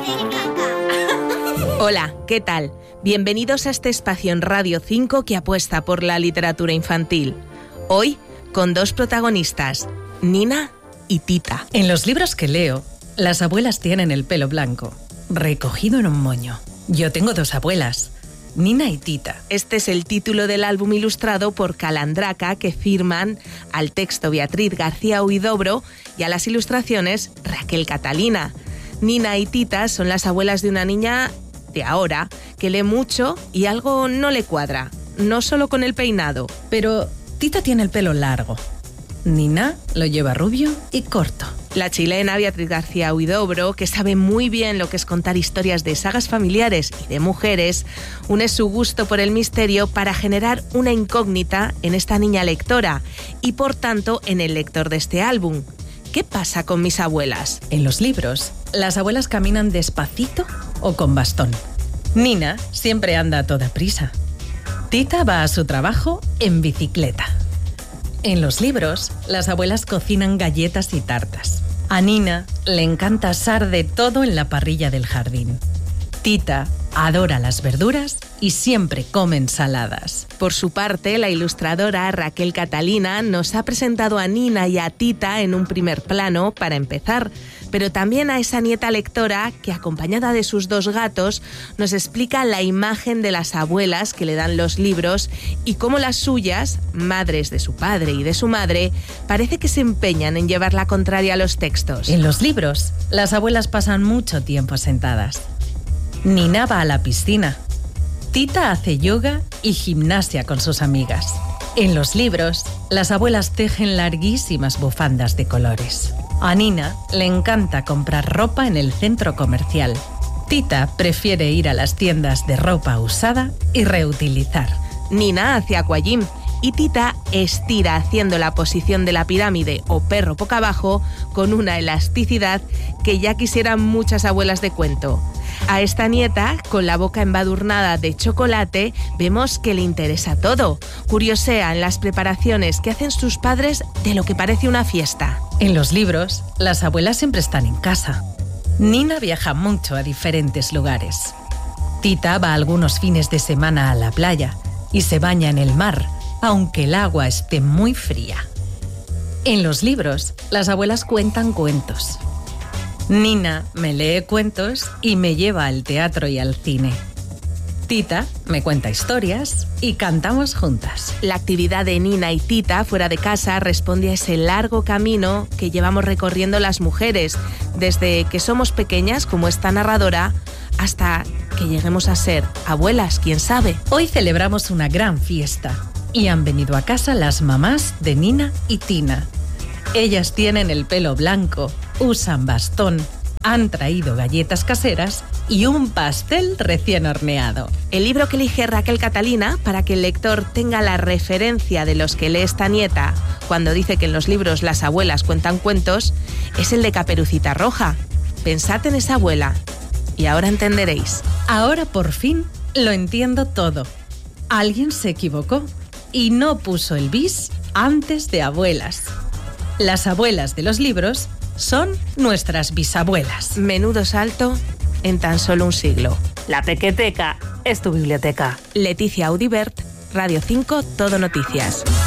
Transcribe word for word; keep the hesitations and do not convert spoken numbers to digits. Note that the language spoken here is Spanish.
Hola, ¿qué tal? Bienvenidos a este espacio en Radio cinco que apuesta por la literatura infantil. Hoy, con dos protagonistas, Nina y Tita. En los libros que leo, las abuelas tienen el pelo blanco, recogido en un moño. Yo tengo dos abuelas, Nina y Tita. Este es el título del álbum ilustrado por Calandraca, que firman al texto Beatriz García Huidobro y a las ilustraciones Raquel Catalina. Nina y Tita son las abuelas de una niña de ahora que lee mucho y algo no le cuadra, no solo con el peinado. Pero Tita tiene el pelo largo. Nina lo lleva rubio y corto. La chilena Beatriz García Huidobro, que sabe muy bien lo que es contar historias de sagas familiares y de mujeres, une su gusto por el misterio para generar una incógnita en esta niña lectora y, por tanto, en el lector de este álbum. ¿Qué pasa con mis abuelas? En los libros, las abuelas caminan despacito o con bastón. Nina siempre anda a toda prisa. Tita va a su trabajo en bicicleta. En los libros, las abuelas cocinan galletas y tartas. A Nina le encanta asar de todo en la parrilla del jardín. Tita adora las verduras y siempre come ensaladas. Por su parte, la ilustradora Raquel Catalina nos ha presentado a Nina y a Tita en un primer plano para empezar, pero también a esa nieta lectora que, acompañada de sus dos gatos, nos explica la imagen de las abuelas que le dan los libros y cómo las suyas, madres de su padre y de su madre, parece que se empeñan en llevar la contraria a los textos. En los libros, las abuelas pasan mucho tiempo sentadas. Nina va a la piscina. Tita hace yoga y gimnasia con sus amigas. En los libros, las abuelas tejen larguísimas bufandas de colores. A Nina le encanta comprar ropa en el centro comercial. Tita prefiere ir a las tiendas de ropa usada y reutilizar. Nina hace aquagym y Tita estira haciendo la posición de la pirámide o perro boca abajo con una elasticidad que ya quisieran muchas abuelas de cuento. A esta nieta, con la boca embadurnada de chocolate, vemos que le interesa todo. Curiosea en las preparaciones que hacen sus padres de lo que parece una fiesta. En los libros, las abuelas siempre están en casa. Nina viaja mucho a diferentes lugares. Tita va algunos fines de semana a la playa y se baña en el mar, aunque el agua esté muy fría. En los libros, las abuelas cuentan cuentos. Nina me lee cuentos y me lleva al teatro y al cine. Tita me cuenta historias y cantamos juntas. La actividad de Nina y Tita fuera de casa responde a ese largo camino que llevamos recorriendo las mujeres, desde que somos pequeñas, como esta narradora, hasta que lleguemos a ser abuelas, quién sabe. Hoy celebramos una gran fiesta y han venido a casa las mamás de Nina y Tina. Ellas tienen el pelo blanco, usan bastón, han traído galletas caseras y un pastel recién horneado. El libro que elige Raquel Catalina, para que el lector tenga la referencia de los que lee esta nieta cuando dice que en los libros las abuelas cuentan cuentos, es el de Caperucita Roja. Pensad en esa abuela y ahora entenderéis. Ahora por fin lo entiendo todo. Alguien se equivocó y no puso el bis antes de abuelas. Las abuelas de los libros son nuestras bisabuelas. Menudo salto en tan solo un siglo. La Pequeteca es tu biblioteca. Leticia Audibert, Radio cinco, Todo Noticias.